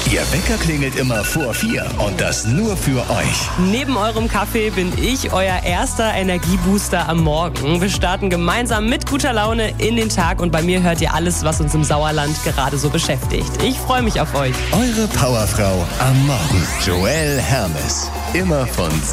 Ihr Wecker klingelt immer vor 4 und das nur für euch. Neben eurem Kaffee bin ich euer erster Energiebooster am Morgen. Wir starten gemeinsam mit guter Laune in den Tag und bei mir hört ihr alles, was uns im Sauerland gerade so beschäftigt. Ich freue mich auf euch. Eure Powerfrau am Morgen. Joelle Hermes. Immer von